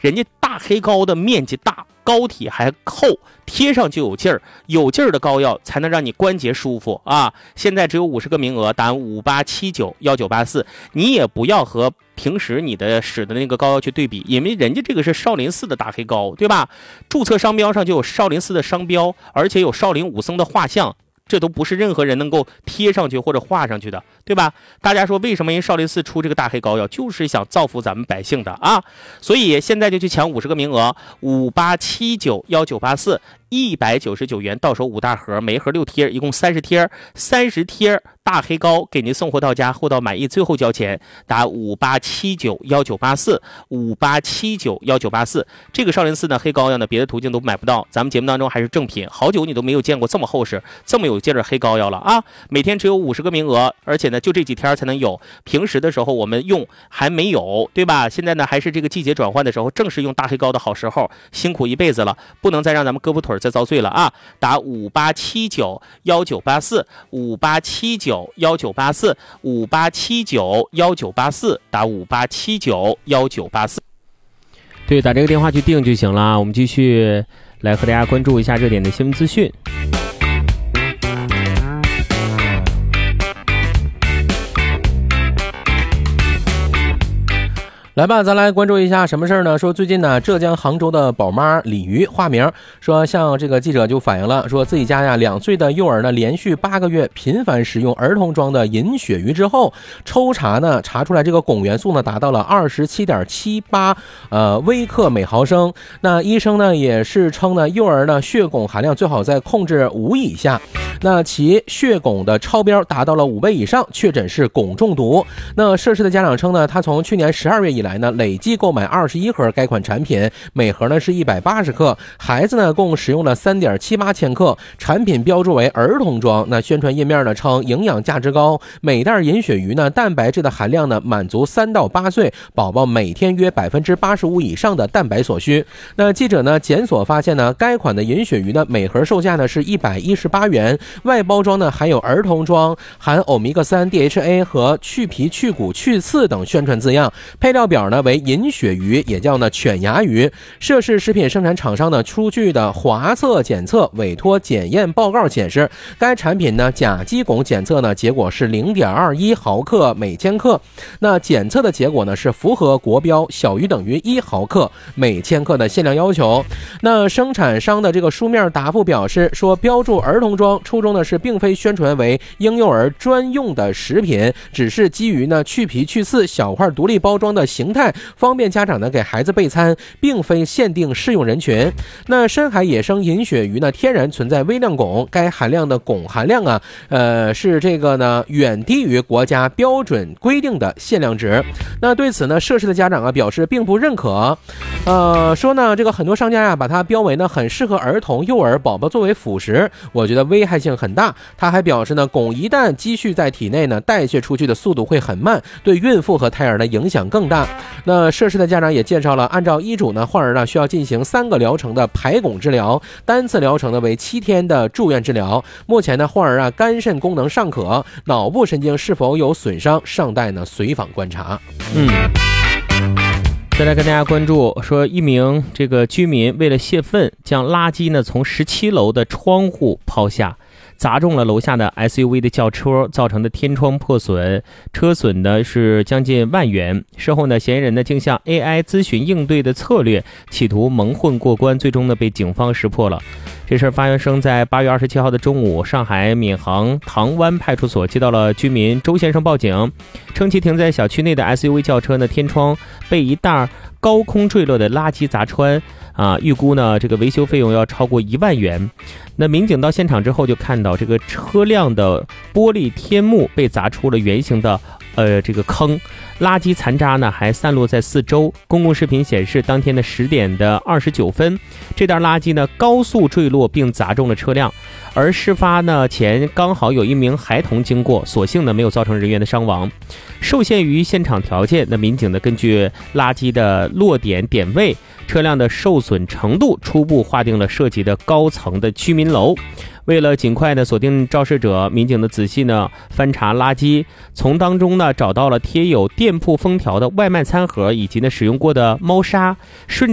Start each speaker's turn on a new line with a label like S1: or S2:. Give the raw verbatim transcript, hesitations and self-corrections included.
S1: 人家大黑膏的面积大，膏体还厚，贴上就有劲儿，有劲儿的膏药才能让你关节舒服啊！现在只有五十个名额，打五八七九幺九八四，你也不要和平时你的使的那个膏药去对比，因为人家这个是少林寺的大黑膏，对吧？注册商标上就有少林寺的商标，而且有少林武僧的画像。这都不是任何人能够贴上去或者画上去的，对吧？大家说为什么人少林寺出这个大黑膏药，就是想造福咱们百姓的啊！所以现在就去抢五十个名额，五八七九幺九八四，一百九十九元到手五大盒，每盒六贴，一共三十贴，三十贴大黑膏给您送货到家，货到满意，最后交钱。打五八七九幺九八四，五八七九幺九八四。这个少林寺的黑膏药呢，别的途径都买不到，咱们节目当中还是正品，好久你都没有见过这么厚实、这么有劲儿的黑膏药了啊！每天只有五十个名额，而且呢，就这几天才能有。平时的时候我们用还没有，对吧？现在呢，还是这个季节转换的时候，正是用大黑膏的好时候。辛苦一辈子了，不能再让咱们胳膊腿再遭罪了啊！打五八七九幺九八四，五八七九幺九八四，五八七九幺九八四，打五八七九幺九八四。对，打这个电话去订就行了。我们继续来和大家关注一下热点的新闻资讯。
S2: 来吧，咱来关注一下什么事儿呢？说最近呢，浙江杭州的宝妈李鱼化名，说向这个记者就反映了，说自己家呀两岁的幼儿呢，连续八个月频繁使用儿童装的银鳕鱼之后，抽查呢查出来这个汞元素呢达到了二十七点七八呃微克每毫升。那医生呢也是称呢，幼儿呢血汞含量最好在控制五以下。那其血汞的超标达到了五倍以上，确诊是汞中毒。那涉事的家长称呢，他从去年十二月以来呢，累计购买二十一盒该款产品，每盒呢是一百八十克，孩子呢共使用了三点七八千克，产品标注为儿童装。那宣传页面呢称营养价值高，每袋银鳕鱼呢蛋白质的含量呢满足三到八岁宝宝每天约百分之八十五以上的蛋白所需。那记者呢检索发现呢，该款的银鳕鱼呢每盒售价呢是一百一十八元。外包装呢含有儿童装，含欧米伽三 D H A 和去皮去骨去刺等宣传字样。配料表呢为银鳕鱼，也叫呢犬牙鱼。涉事食品生产厂商呢出具的华测检测委托检验报告显示，该产品呢甲基汞检测呢结果是 零点二一毫克每千克。那检测的结果呢是符合国标小于等于一毫克每千克的限量要求。那生产商的这个书面答复表示说，标注儿童装初衷呢是并非宣传为婴幼儿专用的食品，只是基于呢去皮去刺小块独立包装的形态，方便家长呢给孩子备餐，并非限定适用人群。那深海野生银鳕鱼呢天然存在微量汞，该含量的汞含量啊，呃是这个呢远低于国家标准规定的限量值。那对此呢，涉事的家长啊表示并不认可，呃说呢这个很多商家呀、啊、把它标为呢很适合儿童幼儿宝宝作为辅食，我觉得危害性很大。他还表示呢，汞一旦积蓄在体内呢，代谢出去的速度会很慢，对孕妇和胎儿的影响更大。那涉事的家长也介绍了，按照医嘱呢，患儿呢需要进行三个疗程的排汞治疗，单次疗程呢为七天的住院治疗。目前呢，患儿啊肝肾功能尚可，脑部神经是否有损伤尚待呢随访观察。
S1: 嗯。再来跟大家关注说，一名这个居民为了泄愤，将垃圾呢从十七楼的窗户抛下，砸中了楼下的 S U V 的轿车，造成的天窗破损，车损呢是将近万元。事后呢，嫌疑人呢竟向 A I 咨询应对的策略，企图蒙混过关，最终呢被警方识破了。这事儿发生在八月二十七号的中午，上海闵行塘湾派出所接到了居民周先生报警，称其停在小区内的 S U V 轿车呢天窗被一袋高空坠落的垃圾砸穿。啊，预估呢，这个维修费用要超过一万元。那民警到现场之后，就看到这个车辆的玻璃天幕被砸出了圆形的呃这个坑，垃圾残渣呢还散落在四周。公共视频显示，当天的十点的二十九分，这袋垃圾呢高速坠落并砸中了车辆。而事发呢前刚好有一名孩童经过，所幸呢没有造成人员的伤亡。受限于现场条件，那民警呢根据垃圾的落点点位、车辆的受损程度，初步划定了涉及的高层的居民楼。为了尽快呢锁定肇事者，民警呢仔细呢翻查垃圾，从当中呢找到了贴有店铺封条的外卖餐盒，以及呢使用过的猫砂。顺着